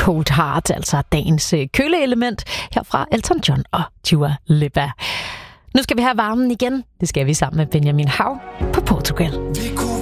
Cold Heart, altså dagens køleelement herfra Elton John og Dua Lipa. Nu skal vi have varmen igen. Det skal vi sammen med Benjamin Hav på Portugal. Vi kunne